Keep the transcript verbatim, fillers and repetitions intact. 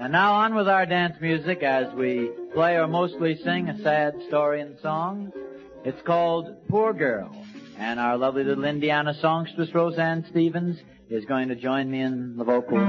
And now on with our dance music as we play or mostly sing a sad story and song. It's called Poor Girl. And our lovely little Indiana songstress, Roseanne Stevens, is going to join me in the vocal.